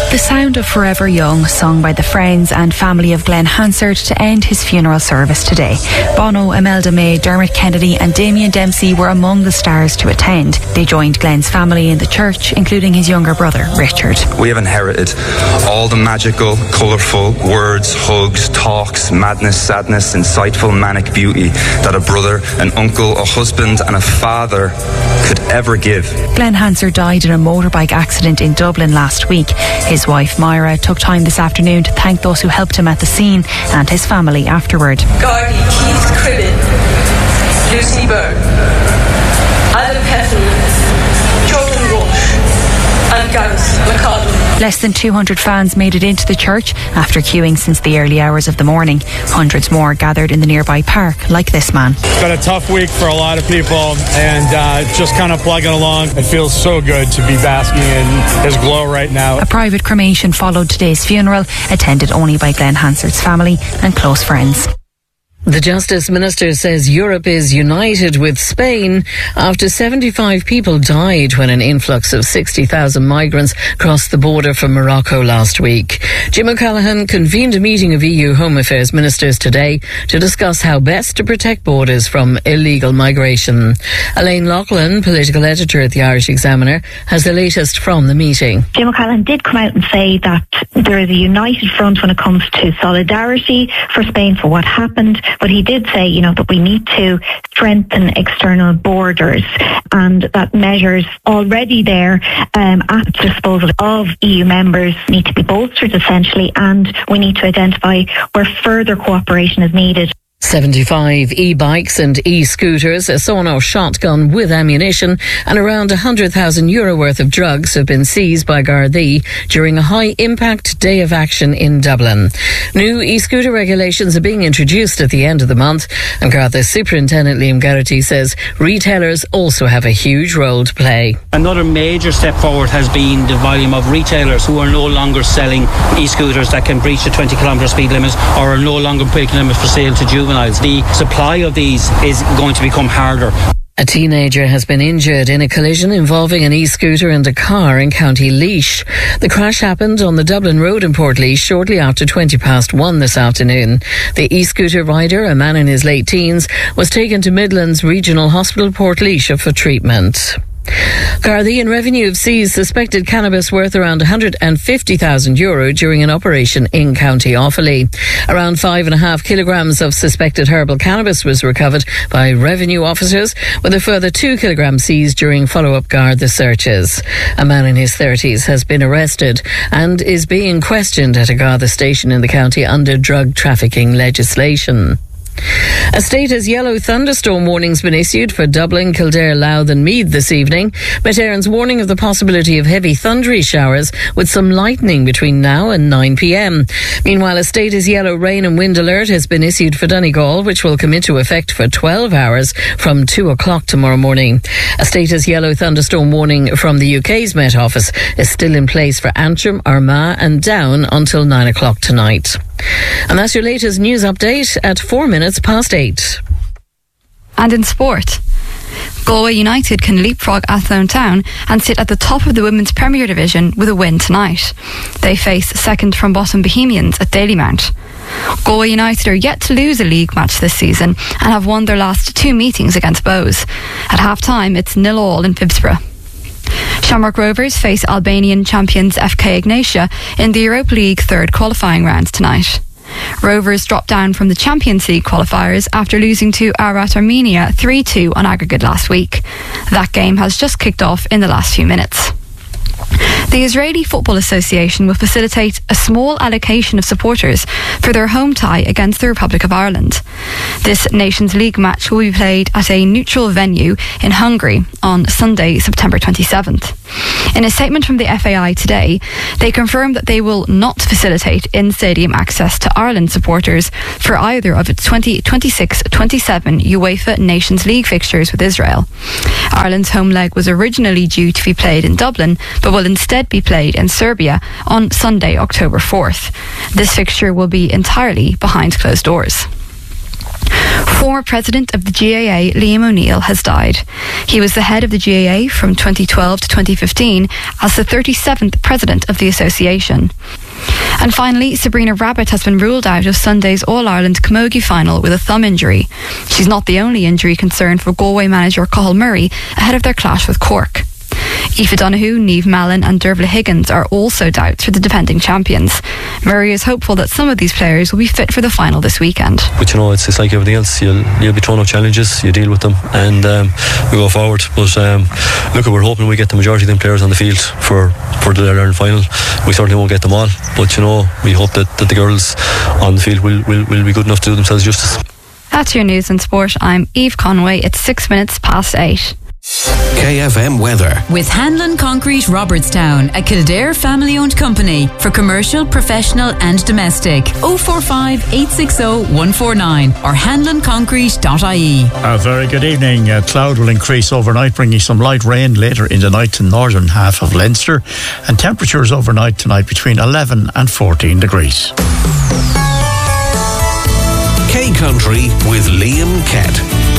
The sound of Forever Young, sung by the friends and family of Glenn Hansard to end his funeral service today. Bono, Imelda May, Dermot Kennedy and Damien Dempsey were among the stars to attend. They joined Glenn's family in the church, including his younger brother, Richard. We have inherited all the magical, colourful words, hugs, talks, madness, sadness, insightful, manic beauty that a brother, an uncle, a husband and a father could ever give. Glenn Hansard died in a motorbike accident in Dublin last week. His wife Myra took time this afternoon to thank those who helped him at the scene and his family afterward. Gardy Keith Cribbin, Lucy Byrne, Adam Heffernan, Jordan Walsh and Gareth McConnell. Less than 200 fans made it into the church after queuing since the early hours of the morning. Hundreds more gathered in the nearby park, like this man. It's been a tough week for a lot of people, and just kind of plugging along. It feels so good to be basking in his glow right now. A private cremation followed today's funeral, attended only by Glenn Hansard's family and close friends. The Justice Minister says Europe is united with Spain after 75 people died when an influx of 60,000 migrants crossed the border from Morocco last week. Jim O'Callaghan convened a meeting of EU Home Affairs ministers today to discuss how best to protect borders from illegal migration. Elaine Loughlin, political editor at the Irish Examiner, has the latest from the meeting. Jim O'Callaghan did come out and say that there is a united front when it comes to solidarity for Spain for what happened. But he did say, that we need to strengthen external borders and that measures already there at the disposal of EU members need to be bolstered essentially, and we need to identify where further cooperation is needed. 75 e-bikes and e-scooters, a sawn-off shotgun with ammunition and around €100,000 worth of drugs have been seized by Gardaí during a high-impact day of action in Dublin. New e-scooter regulations are being introduced at the end of the month, and Garda Superintendent Liam Geraghty says retailers also have a huge role to play. Another major step forward has been the volume of retailers who are no longer selling e-scooters that can breach the 20km speed limit or are no longer making them for sale to juveniles. The supply of these is going to become harder. A teenager has been injured in a collision involving an e-scooter and a car in County Laois. The crash happened on the Dublin Road in Portlaoise shortly after 1:20 this afternoon. The e-scooter rider, a man in his late teens, was taken to Midlands Regional Hospital Portlaoise for treatment. Gardaí and Revenue have seized suspected cannabis worth around €150,000 during an operation in County Offaly. Around 5.5 kilograms of suspected herbal cannabis was recovered by Revenue officers, with a further 2 kilograms seized during follow-up Garda searches. A man in his 30s has been arrested and is being questioned at a Garda station in the county under drug trafficking legislation. A state as yellow thunderstorm warning's been issued for Dublin, Kildare, Louth and Meath this evening. Met Éireann's warning of the possibility of heavy thundery showers with some lightning between now and 9 p.m. Meanwhile, a state as yellow rain and wind alert has been issued for Donegal, which will come into effect for 12 hours from 2 o'clock tomorrow morning. A state as yellow thunderstorm warning from the UK's Met Office is still in place for Antrim, Armagh and Down until 9 o'clock tonight. And that's your latest news update at 8:04. And in sport, Galway United can leapfrog Athlone Town and sit at the top of the Women's Premier Division with a win tonight. They face second from bottom Bohemians at Dalymount. Galway United are yet to lose a league match this season and have won their last 2 meetings against Bows. At half-time, it's 0-0 in Phibsborough. Shamrock Rovers face Albanian champions FK Ignatia in the Europa League third qualifying round tonight. Rovers dropped down from the Champions League qualifiers after losing to Arat Armenia 3-2 on aggregate last week. That game has just kicked off in the last few minutes. The Israeli Football Association will facilitate a small allocation of supporters for their home tie against the Republic of Ireland. This Nations League match will be played at a neutral venue in Hungary on Sunday, September 27th. In a statement from the FAI today, they confirmed that they will not facilitate in-stadium access to Ireland supporters for either of its 2026-27 UEFA Nations League fixtures with Israel. Ireland's home leg was originally due to be played in Dublin, but will instead be played in Serbia on Sunday, October 4th. This fixture will be entirely behind closed doors. Former president of the GAA, Liam O'Neill, has died. He was the head of the GAA from 2012 to 2015 as the 37th president of the association. And finally, Sabrina Rabbit has been ruled out of Sunday's All-Ireland Camogie final with a thumb injury. She's not the only injury concern for Galway manager Cathal Murray ahead of their clash with Cork. Aoife Donoghue, Niamh Mallon and Dervla Higgins are also doubts for the defending champions. Murray is hopeful that some of these players will be fit for the final this weekend. But it's like everything else. You'll be thrown up challenges, you deal with them, and we go forward. But look, we're hoping we get the majority of them players on the field for the Ireland final. We certainly won't get them all, but we hope that the girls on the field will be good enough to do themselves justice. That's your news and sport. I'm Eve Conway. It's 6 minutes past 8. KFM weather. With Hanlon Concrete Robertstown, a Kildare family-owned company for commercial, professional and domestic. 045 860 149 or hanlonconcrete.ie. A very good evening. Cloud will increase overnight, bringing some light rain later in the night to northern half of Leinster, and temperatures overnight tonight between 11 and 14 degrees. K Country with Liam Kett.